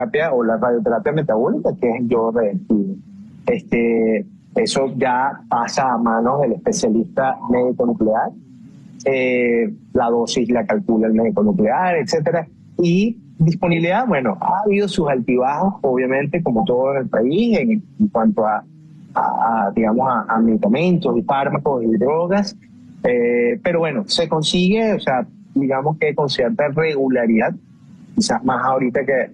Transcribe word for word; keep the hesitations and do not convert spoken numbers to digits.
terapia o la radioterapia metabólica, que es el yodo revertible. Este, eso ya pasa a manos del especialista médico nuclear. Eh, la dosis la calcula el médico nuclear, etcétera. Y disponibilidad, bueno, ha habido sus altibajos, obviamente, como todo en el país, en, en cuanto a, a, a digamos, a, a medicamentos y fármacos y drogas. Eh, pero bueno, se consigue, o sea, digamos que con cierta regularidad, quizás más ahorita que